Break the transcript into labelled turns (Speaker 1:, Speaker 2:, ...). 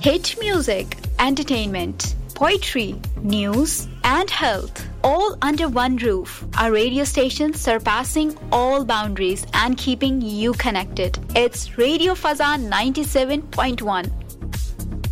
Speaker 1: Hit music, entertainment, poetry, news, and health, all under one roof. A radio station surpassing all boundaries and keeping you connected. It's Radio Fazan 97.1,